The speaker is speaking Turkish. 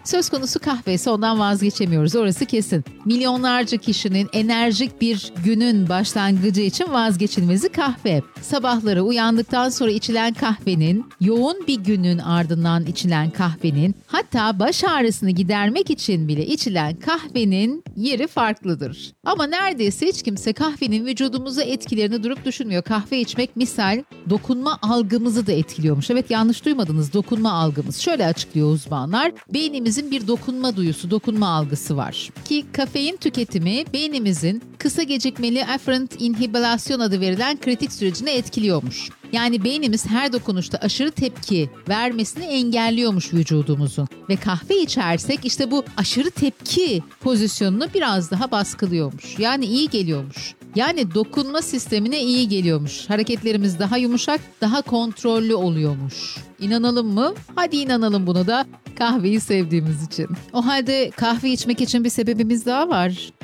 Söz konusu kahve ise ondan vazgeçemiyoruz, orası kesin. Milyonlarca kişinin enerjik bir günün başlangıcı için vazgeçilmezi kahve. Sabahları uyandıktan sonra içilen kahvenin, yoğun bir günün ardından içilen kahvenin, hatta baş ağrısını gidermek için bile içilen kahvenin yeri farklıdır. Ama neredeyse hiç kimse kahvenin vücudumuza etkilerini durup düşünmüyor. Kahve içmek misal dokunma algımızı da etkiliyormuş. Evet, yanlış duymadınız, dokunma algımız. Şöyle açıklıyor uzmanlar. Beynimizin bir dokunma duyusu, dokunma algısı var. Ki kafein tüketimi beynimizin kısa gecikmeli afferent inhibilasyon adı verilen kritik sürecini etkiliyormuş. Yani beynimiz her dokunuşta aşırı tepki vermesini engelliyormuş vücudumuzun. Ve kahve içersek işte bu aşırı tepki pozisyonunu biraz daha baskılıyormuş. Yani iyi geliyormuş. Yani dokunma sistemine iyi geliyormuş. Hareketlerimiz daha yumuşak, daha kontrollü oluyormuş. İnanalım mı? Hadi inanalım bunu da, kahveyi sevdiğimiz için. O halde kahve içmek için bir sebebimiz daha var.